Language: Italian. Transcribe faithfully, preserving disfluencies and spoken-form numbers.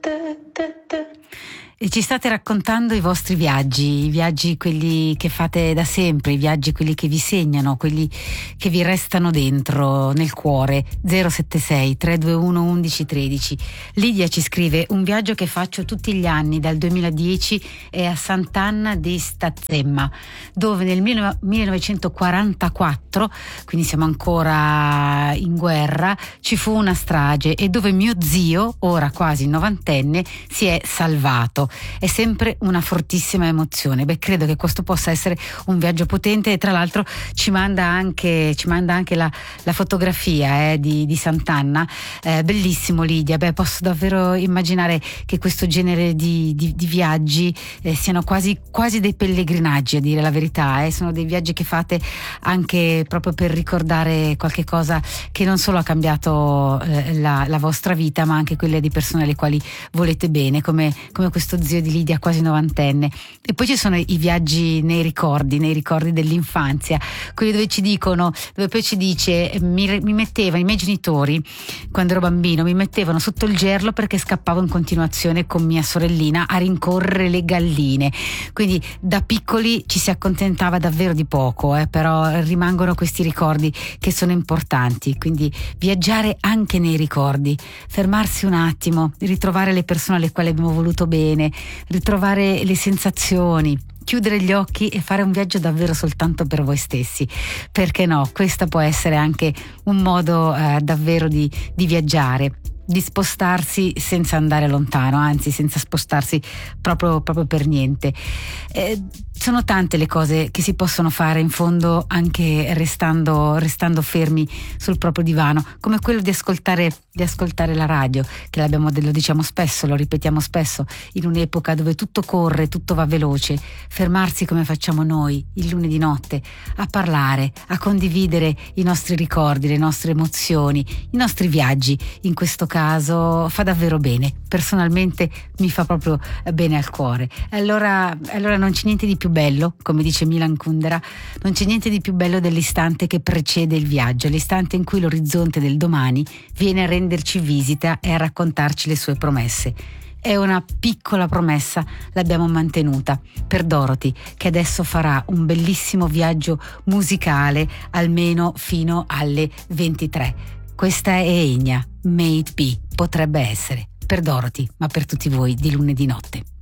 E ci state raccontando i vostri viaggi, i viaggi quelli che fate da sempre, i viaggi quelli che vi segnano, quelli che vi restano dentro, nel cuore. zero sette sei tre due uno undici tredici. Lidia ci scrive: un viaggio che faccio tutti gli anni dal duemiladieci è a Sant'Anna di Stazzemma, dove nel millenovecentoquarantaquattro, quindi siamo ancora in guerra, ci fu una strage e dove mio zio, ora quasi novantenne, si è salvato. È sempre una fortissima emozione. Beh, credo che questo possa essere un viaggio potente, e tra l'altro ci manda anche, ci manda anche la, la fotografia eh, di, di Sant'Anna. Eh, bellissimo, Lidia. Beh, posso davvero immaginare che questo genere di, di, di viaggi eh, siano quasi, quasi dei pellegrinaggi, a dire la verità. Eh. Sono dei viaggi che fate anche proprio per ricordare qualche cosa che non solo ha cambiato eh, la, la vostra vita, ma anche quelle di persone alle quali volete bene, come, come questo zio di Lidia quasi novantenne. E poi ci sono i viaggi nei ricordi, nei ricordi dell'infanzia, quelli dove ci dicono, dove poi ci dice mi, mi mettevano, i miei genitori quando ero bambino mi mettevano sotto il gerlo perché scappavo in continuazione con mia sorellina a rincorrere le galline. Quindi da piccoli ci si accontentava davvero di poco, eh, però rimangono questi ricordi che sono importanti. Quindi viaggiare anche nei ricordi, fermarsi un attimo, ritrovare le persone alle quali abbiamo voluto bene, ritrovare le sensazioni, chiudere gli occhi e fare un viaggio davvero soltanto per voi stessi. Perché no? Questo può essere anche un modo eh, davvero di, di viaggiare, di spostarsi senza andare lontano, anzi senza spostarsi proprio, proprio per niente. Eh, sono tante le cose che si possono fare in fondo anche restando, restando fermi sul proprio divano, come quello di ascoltare, di ascoltare la radio, che l'abbiamo, lo diciamo spesso, lo ripetiamo spesso, in un'epoca dove tutto corre, tutto va veloce. Fermarsi come facciamo noi il lunedì notte, a parlare, a condividere i nostri ricordi, le nostre emozioni, i nostri viaggi, in questo caso fa davvero bene. Personalmente mi fa proprio bene al cuore. Allora, allora non c'è niente di più bello, come dice Milan Kundera, non c'è niente di più bello dell'istante che precede il viaggio, l'istante in cui l'orizzonte del domani viene a renderci visita e a raccontarci le sue promesse. È una piccola promessa, l'abbiamo mantenuta, per Dorothy, che adesso farà un bellissimo viaggio musicale almeno fino alle ventitré. Questa è Enya, May It Be, potrebbe essere, per Dorothy, ma per tutti voi di lunedì notte.